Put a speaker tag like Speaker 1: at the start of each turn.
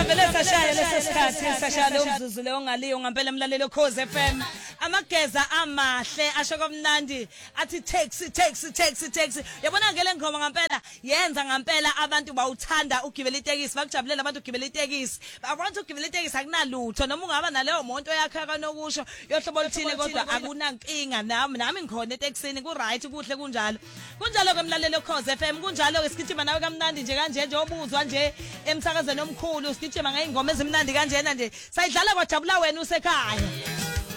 Speaker 1: vele sashaya lesesikhathi sashaya umzuzu le ongaliyo ngempela emlalelo Ukhozi FM amageza amahle asho kamnandi athi taxi yabona ngele ngoma ngempela yenza ngempela abantu bawuthanda ugibela itekisi bakujabulela abantu ugibela itekisi abantu ugibela itekisi akunalutho noma ungaba naleyo monto yakhe kanokusho yohlobo oluthile kodwa akunankinga nami ngikhona etekisini ku right kuhle kunjalo ke emlalelo Ukhozi FM kunjalo ke sigijima nawe kamnandi nje kanje obuzwa nje emsakazweni omkhulu sigijima ngayingoma ezimnandi kanjena nje sayidlala kwajabula wena usekhaya